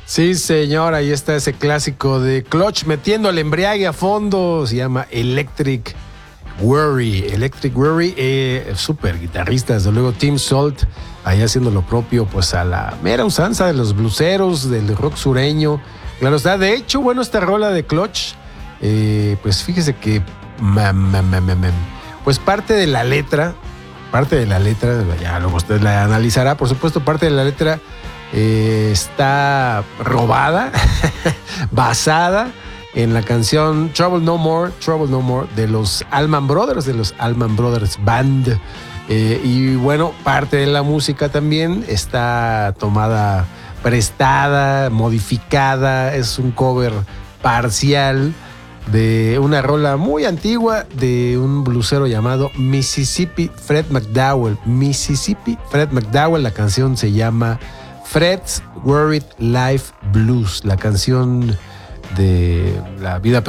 Sí, señor, ahí está ese clásico de Clutch metiendo el embriague a fondo. Se llama Electric Worry. Electric Worry, súper guitarrista, desde luego Tim Salt, ahí haciendo lo propio, pues a la mera usanza de los bluseros, del rock sureño. Claro está, de hecho, bueno, esta rola de Clutch, pues fíjese que, pues parte de la letra, ya luego usted la analizará, por supuesto, parte de la letra está robada, basada en la canción Trouble No More de los Allman Brothers Band. Y bueno, parte de la música también está tomada, prestada, modificada, es un cover parcial de una rola muy antigua de un blusero llamado Mississippi Fred McDowell. La canción se llama Fred's Worried Life Blues, la canción de la vida